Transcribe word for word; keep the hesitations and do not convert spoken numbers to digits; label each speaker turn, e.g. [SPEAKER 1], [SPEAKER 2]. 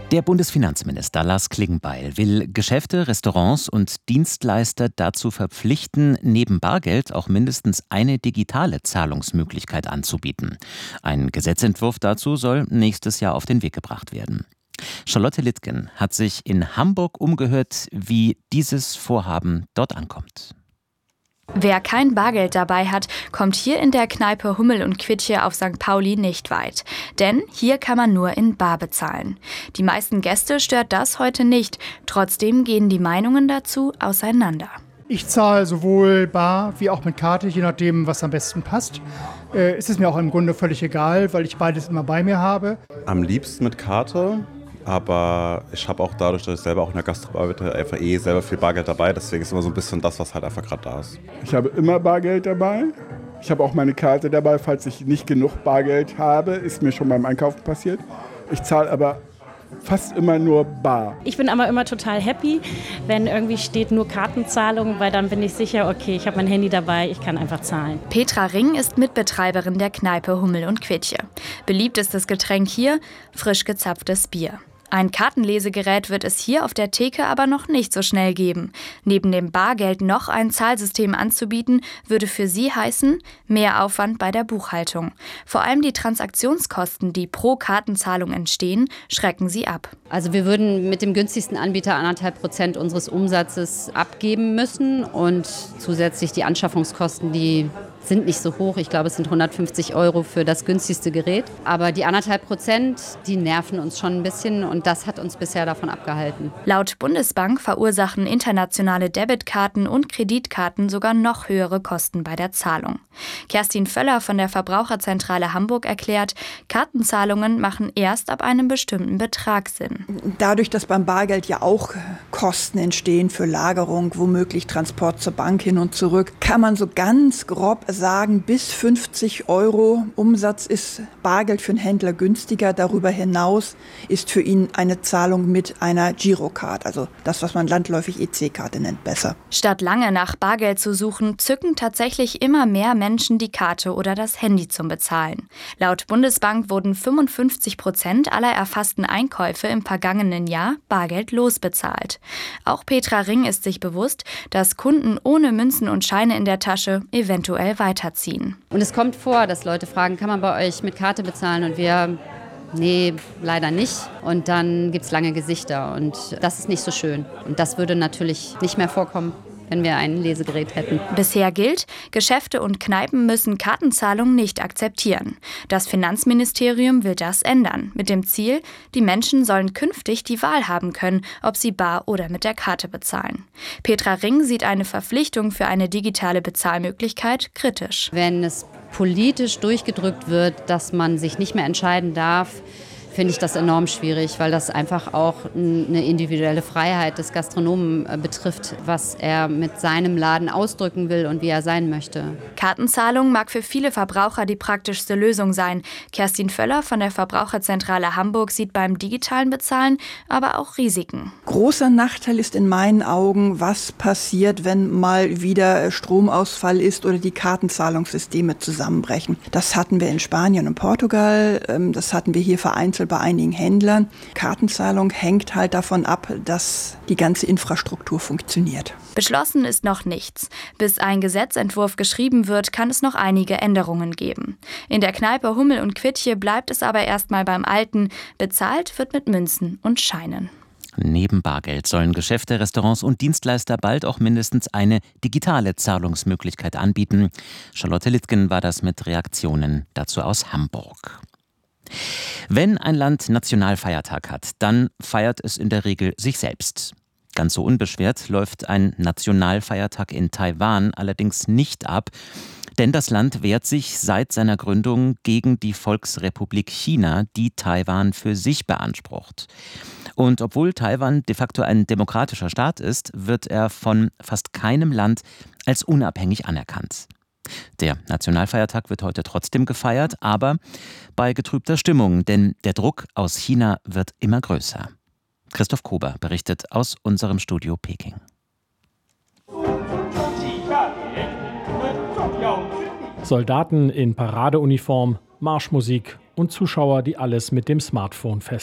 [SPEAKER 1] Der Bundesfinanzminister Lars Klingbeil will Geschäfte, Restaurants und Dienstleister dazu verpflichten, neben Bargeld auch mindestens eine digitale Zahlungsmöglichkeit anzubieten. Ein Gesetzentwurf dazu soll nächstes Jahr auf den Weg gebracht werden. Charlotte Littgen hat sich in Hamburg umgehört, wie dieses Vorhaben dort ankommt.
[SPEAKER 2] Wer kein Bargeld dabei hat, kommt hier in der Kneipe Hummel und Quittche auf Sankt Pauli nicht weit. Denn hier kann man nur in bar bezahlen. Die meisten Gäste stört das heute nicht. Trotzdem gehen die Meinungen dazu auseinander.
[SPEAKER 3] Ich zahle sowohl bar wie auch mit Karte, je nachdem, was am besten passt. Äh, es ist mir auch im Grunde völlig egal, weil ich beides immer bei mir habe.
[SPEAKER 4] Am liebsten mit Karte. Aber ich habe auch dadurch, dass ich selber auch in der Gastro arbeite, einfach eh selber viel Bargeld dabei. Deswegen ist immer so ein bisschen das, was halt einfach gerade da ist.
[SPEAKER 5] Ich habe immer Bargeld dabei. Ich habe auch meine Karte dabei, falls ich nicht genug Bargeld habe. Ist mir schon beim Einkaufen passiert. Ich zahle aber fast immer nur bar.
[SPEAKER 6] Ich bin aber immer total happy, wenn irgendwie steht nur Kartenzahlung, weil dann bin ich sicher, okay, ich habe mein Handy dabei, ich kann einfach zahlen.
[SPEAKER 2] Petra Ring ist Mitbetreiberin der Kneipe Hummel und Quittche. Beliebtestes Getränk hier, frisch gezapftes Bier. Ein Kartenlesegerät wird es hier auf der Theke aber noch nicht so schnell geben. Neben dem Bargeld noch ein Zahlsystem anzubieten, würde für sie heißen, mehr Aufwand bei der Buchhaltung. Vor allem die Transaktionskosten, die pro Kartenzahlung entstehen, schrecken sie ab.
[SPEAKER 7] Also wir würden mit dem günstigsten Anbieter anderthalb Prozent unseres Umsatzes abgeben müssen und zusätzlich die Anschaffungskosten, die sind nicht so hoch. Ich glaube, es sind hundertfünfzig Euro für das günstigste Gerät. Aber die anderthalb Prozent, die nerven uns schon ein bisschen und das hat uns bisher davon abgehalten.
[SPEAKER 2] Laut Bundesbank verursachen internationale Debitkarten und Kreditkarten sogar noch höhere Kosten bei der Zahlung. Kerstin Völler von der Verbraucherzentrale Hamburg erklärt, Kartenzahlungen machen erst ab einem bestimmten Betrag Sinn.
[SPEAKER 8] Dadurch, dass beim Bargeld ja auch Kosten entstehen für Lagerung, womöglich Transport zur Bank hin und zurück, kann man so ganz grob sagen, bis fünfzig Euro Umsatz ist Bargeld für einen Händler günstiger. Darüber hinaus ist für ihn eine Zahlung mit einer Girocard, also das, was man landläufig E C-Karte nennt, besser.
[SPEAKER 2] Statt lange nach Bargeld zu suchen, zücken tatsächlich immer mehr Menschen die Karte oder das Handy zum Bezahlen. Laut Bundesbank wurden fünfundfünfzig Prozent aller erfassten Einkäufe im vergangenen Jahr bargeldlos bezahlt. Auch Petra Ring ist sich bewusst, dass Kunden ohne Münzen und Scheine in der Tasche eventuell weiterziehen.
[SPEAKER 7] Und es kommt vor, dass Leute fragen, kann man bei euch mit Karte bezahlen? Und wir, nee, leider nicht. Und dann gibt es lange Gesichter und das ist nicht so schön. Und das würde natürlich nicht mehr vorkommen, wenn wir ein Lesegerät hätten.
[SPEAKER 2] Bisher gilt, Geschäfte und Kneipen müssen Kartenzahlungen nicht akzeptieren. Das Finanzministerium will das ändern, mit dem Ziel, die Menschen sollen künftig die Wahl haben können, ob sie bar oder mit der Karte bezahlen. Petra Ring sieht eine Verpflichtung für eine digitale Bezahlmöglichkeit kritisch.
[SPEAKER 7] Wenn es politisch durchgedrückt wird, dass man sich nicht mehr entscheiden darf, finde ich das enorm schwierig, weil das einfach auch eine individuelle Freiheit des Gastronomen betrifft, was er mit seinem Laden ausdrücken will und wie er sein möchte.
[SPEAKER 2] Kartenzahlung mag für viele Verbraucher die praktischste Lösung sein. Kerstin Völler von der Verbraucherzentrale Hamburg sieht beim digitalen Bezahlen aber auch Risiken.
[SPEAKER 8] Großer Nachteil ist in meinen Augen, was passiert, wenn mal wieder Stromausfall ist oder die Kartenzahlungssysteme zusammenbrechen. Das hatten wir in Spanien und Portugal, das hatten wir hier vereinzelt bei einigen Händlern. Kartenzahlung hängt halt davon ab, dass die ganze Infrastruktur funktioniert.
[SPEAKER 2] Beschlossen ist noch nichts. Bis ein Gesetzentwurf geschrieben wird, kann es noch einige Änderungen geben. In der Kneipe Hummel und Quittche bleibt es aber erstmal beim Alten. Bezahlt wird mit Münzen und Scheinen.
[SPEAKER 1] Neben Bargeld sollen Geschäfte, Restaurants und Dienstleister bald auch mindestens eine digitale Zahlungsmöglichkeit anbieten. Charlotte Littgen war das mit Reaktionen dazu aus Hamburg. Wenn ein Land Nationalfeiertag hat, dann feiert es in der Regel sich selbst. Ganz so unbeschwert läuft ein Nationalfeiertag in Taiwan allerdings nicht ab, denn das Land wehrt sich seit seiner Gründung gegen die Volksrepublik China, die Taiwan für sich beansprucht. Und obwohl Taiwan de facto ein demokratischer Staat ist, wird er von fast keinem Land als unabhängig anerkannt. Der Nationalfeiertag wird heute trotzdem gefeiert, aber bei getrübter Stimmung, denn der Druck aus China wird immer größer. Christoph Kober berichtet aus unserem Studio Peking.
[SPEAKER 9] Soldaten in Paradeuniform, Marschmusik und Zuschauer, die alles mit dem Smartphone festhalten.